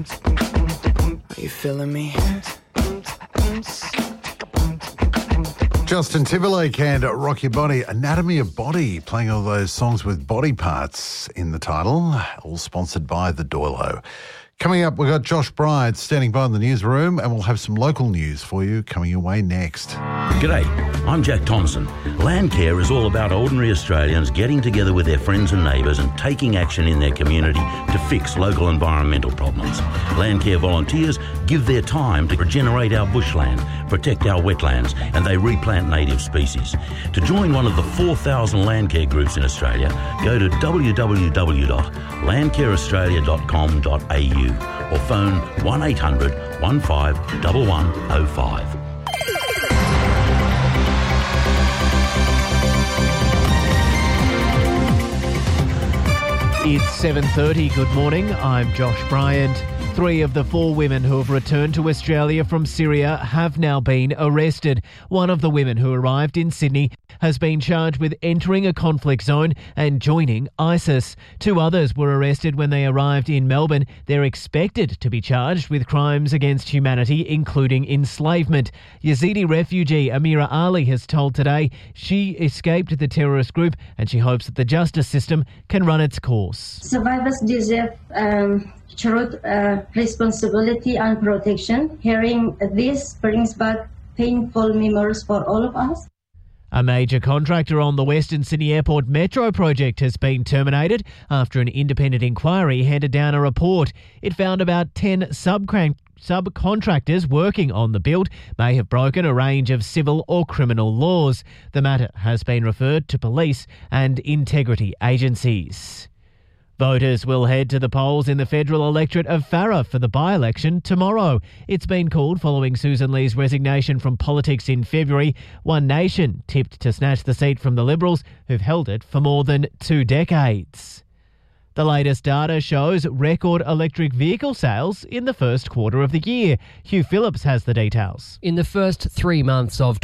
Are you feeling me? Justin Timberlake and Rock Your Body, Anatomy of Body, playing all those songs with body parts in the title, all sponsored by the Doyle. Coming up, we've got Josh Bryant standing by in the newsroom, and we'll have some local news for you coming your way next. G'day, I'm Jack Thompson. Landcare is all about ordinary Australians getting together with their friends and neighbours and taking action in their community to fix local environmental problems. Landcare volunteers give their time to regenerate our bushland, protect our wetlands, and they replant native species. To join one of the 4,000 Landcare groups in Australia, go to www.landcareaustralia.com.au or phone 1800 151105. It's 7:30. Good morning. I'm Josh Bryant. 3 of the 4 women who have returned to Australia from Syria have now been arrested. One of the women who arrived in Sydney has been charged with entering a conflict zone and joining ISIS. 2 others were arrested when they arrived in Melbourne. They're expected to be charged with crimes against humanity, including enslavement. Yazidi refugee Amira Ali has told Today she escaped the terrorist group and she hopes that the justice system can run its course. Survivors deserve responsibility and protection. Hearing this brings back painful memories for all of us. A major contractor on the Western Sydney Airport Metro project has been terminated after an independent inquiry handed down a report. It found about 10 subcontractors working on the build may have broken a range of civil or criminal laws. The matter has been referred to police and integrity agencies. Voters will head to the polls in the federal electorate of Farrer for the by-election tomorrow. It's been called following Susan Lee's resignation from politics in February. One Nation tipped to snatch the seat from the Liberals, who've held it for more than 2 decades. The latest data shows record electric vehicle sales in the first quarter of the year. Hugh Phillips has the details. In the first 3 months of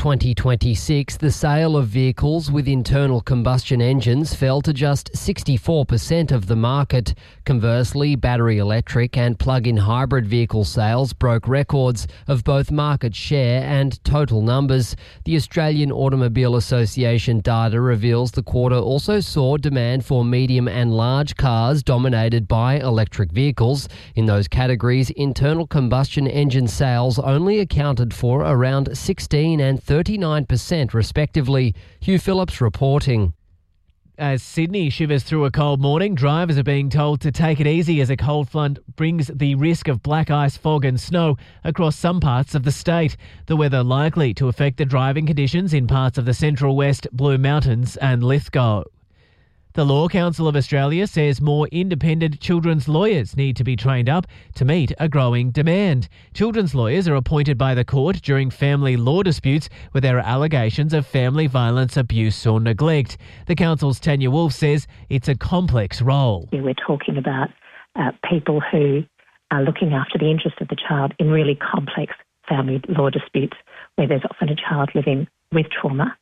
2026, the sale of vehicles with internal combustion engines fell to just 64% of the market. Conversely, battery electric and plug-in hybrid vehicle sales broke records of both market share and total numbers. The Australian Automobile Association data reveals the quarter also saw demand for medium and large cars dominated by electric vehicles. In those categories, internal combustion engine sales only accounted for around 16% and 39% respectively. Hugh Phillips reporting. As Sydney shivers through a cold morning, drivers are being told to take it easy as a cold front brings the risk of black ice, fog and snow across some parts of the state. The weather likely to affect the driving conditions in parts of the Central West, Blue Mountains and Lithgow. The Law Council of Australia says more independent children's lawyers need to be trained up to meet a growing demand. Children's lawyers are appointed by the court during family law disputes where there are allegations of family violence, abuse or neglect. The council's Tanya Wolf says it's a complex role. We're talking about people who are looking after the interest of the child in really complex family law disputes where there's often a child living with trauma.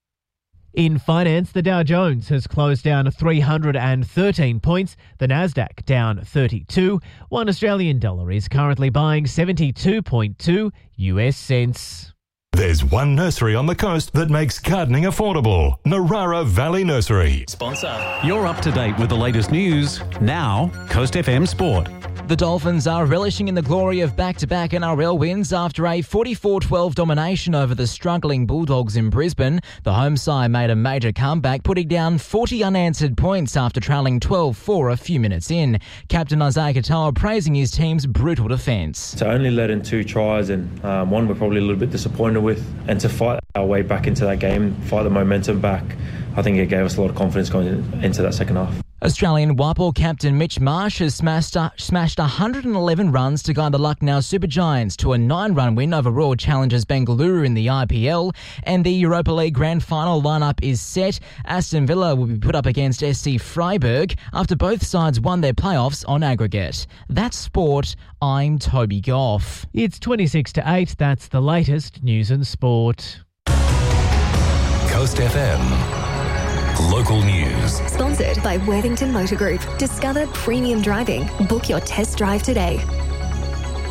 In finance, the Dow Jones has closed down 313 points, the Nasdaq down 32. One Australian dollar is currently buying 72.2 US cents. There's one nursery on the coast that makes gardening affordable. Narara Valley Nursery. Sponsor. You're up to date with the latest news. Now, Coast FM Sport. The Dolphins are relishing in the glory of back-to-back NRL wins after a 44-12 domination over the struggling Bulldogs in Brisbane. The home side made a major comeback, putting down 40 unanswered points after trailing 12-4 a few minutes in. Captain Isaiah Katoa praising his team's brutal defence. To only let in 2 tries and one we're probably a little bit disappointed with, and to fight our way back into that game, fight the momentum back, I think it gave us a lot of confidence going into that second half. Australian Whiteball captain Mitch Marsh has smashed 111 runs to guide the Lucknow Super Giants to a 9-run win over Royal Challengers Bengaluru in the IPL, and the Europa League Grand Final lineup is set. Aston Villa will be put up against SC Freiburg after both sides won their playoffs on aggregate. That's sport. I'm Toby Goff. It's 26 to 8. That's the latest news and sport. Coast FM. Local news. Sponsored by Worthington Motor Group. Discover premium driving. Book your test drive today.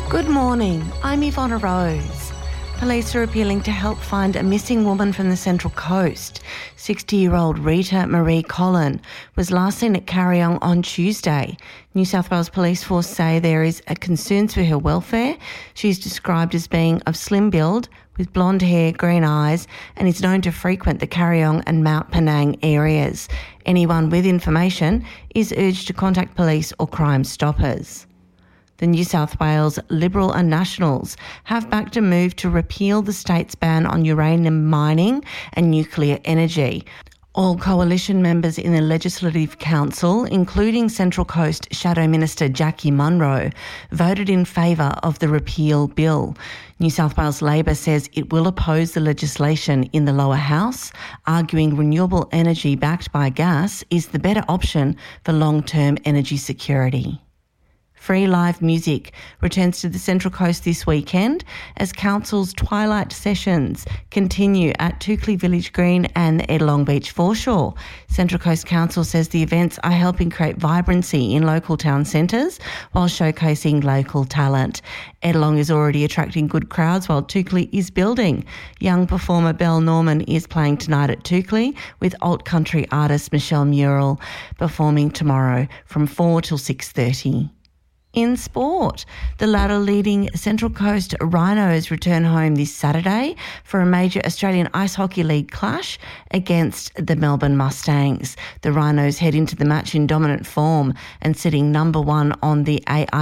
Good morning, I'm Yvonne Rose. Police are appealing to help find a missing woman from the Central Coast. 60-year-old Rita Marie Collin was last seen at Carryong on Tuesday. New South Wales Police Force say there is a concerns for her welfare. She's described as being of slim build, with blonde hair, green eyes, and is known to frequent the Carryong and Mount Penang areas. Anyone with information is urged to contact police or Crime Stoppers. The New South Wales Liberal and Nationals have backed a move to repeal the state's ban on uranium mining and nuclear energy. All coalition members in the Legislative Council, including Central Coast Shadow Minister Jackie Munro, voted in favour of the repeal bill. New South Wales Labor says it will oppose the legislation in the lower house, arguing renewable energy backed by gas is the better option for long-term energy security. Free live music returns to the Central Coast this weekend as Council's Twilight Sessions continue at Toukley Village Green and Edelong Beach foreshore. Central Coast Council says the events are helping create vibrancy in local town centres while showcasing local talent. Edelong is already attracting good crowds while Toukley is building. Young performer Belle Norman is playing tonight at Toukley with alt country artist Michelle Murrell performing tomorrow from 4 till 6:30. In sport, the ladder leading Central Coast Rhinos return home this Saturday for a major Australian Ice Hockey League clash against the Melbourne Mustangs. The Rhinos head into the match in dominant form and sitting number one on the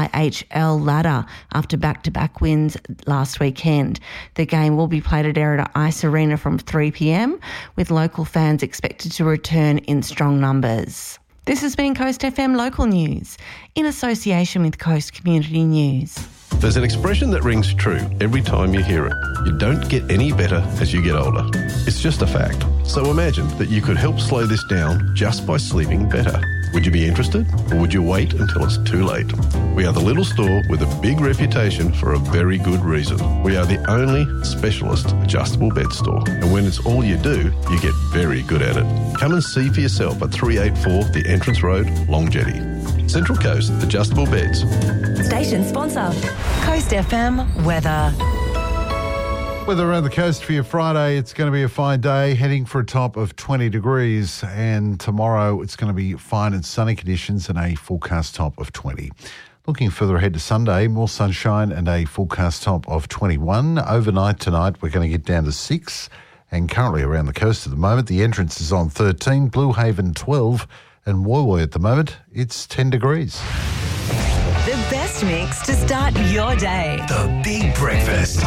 AIHL ladder after back-to-back wins last weekend. The game will be played at Erida Ice Arena from 3 p.m, with local fans expected to return in strong numbers. This has been Coast FM Local News, in association with Coast Community News. There's an expression that rings true every time you hear it. You don't get any better as you get older. It's just a fact. So imagine that you could help slow this down just by sleeping better. Would you be interested, or would you wait until it's too late? We are the little store with a big reputation for a very good reason. We are the only specialist adjustable bed store, and when it's all you do, you get very good at it. Come and see for yourself at 384 The Entrance Road, Long Jetty. Central Coast Adjustable Beds. Station sponsor, Coast FM Weather. Weather around the coast for your Friday. It's going to be a fine day, heading for a top of 20 degrees. And tomorrow it's going to be fine and sunny conditions and a forecast top of 20. Looking further ahead to Sunday, more sunshine and a forecast top of 21. Overnight tonight, we're going to get down to 6. And currently around the coast at the moment, the Entrance is on 13, Blue Haven 12, and Woy Woy at the moment, it's 10 degrees. The best mix to start your day. The Big Breakfast.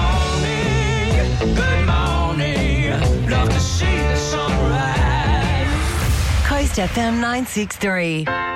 Good morning, love to see the sunrise. Coast FM 963.